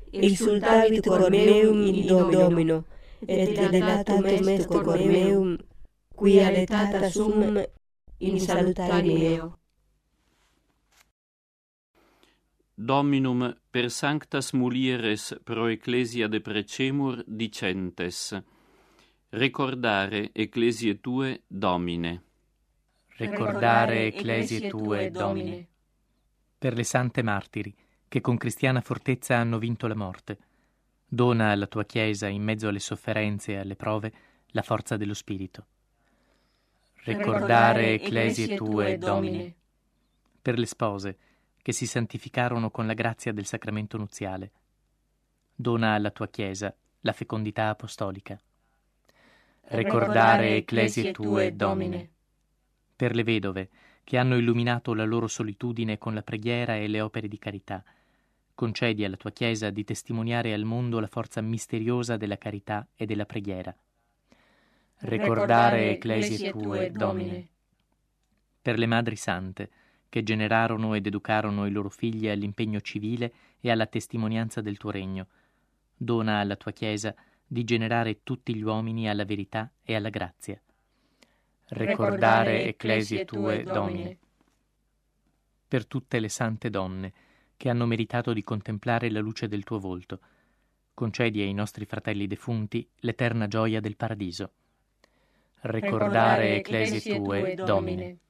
exsultavit cor meum in Domino, et dilatatum est cor meum, qui alletata sum in salutari meo. Dominum per sanctas mulieres pro ecclesia deprecemur dicentes: recordare ecclesiae tue, Domine. Ricordare ecclesie tue, Domine. Per le sante martiri, che con cristiana fortezza hanno vinto la morte, dona alla tua Chiesa, in mezzo alle sofferenze e alle prove, la forza dello Spirito. Ricordare ecclesie tue, Domine. Per le spose, che si santificarono con la grazia del sacramento nuziale, dona alla tua Chiesa la fecondità apostolica. Ricordare ecclesie tue, Domine. Per le vedove, che hanno illuminato la loro solitudine con la preghiera e le opere di carità, concedi alla tua Chiesa di testimoniare al mondo la forza misteriosa della carità e della preghiera. Ricordare ecclesie tue, Domine. Per le madri sante, che generarono ed educarono i loro figli all'impegno civile e alla testimonianza del tuo regno, dona alla tua Chiesa di generare tutti gli uomini alla verità e alla grazia. Ricordare ecclesie tue, Domine. Per tutte le sante donne che hanno meritato di contemplare la luce del tuo volto, concedi ai nostri fratelli defunti l'eterna gioia del paradiso. Ricordare ecclesie tue, Domine.